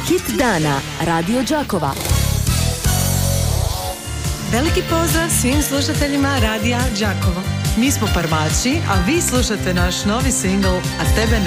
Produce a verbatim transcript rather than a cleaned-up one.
Hit dana Radio Đakova. Veliki pozdrav svim slušateljima Radija Đakovo. Mi smo prvači, a vi slušate naš novi singl A tebe ne.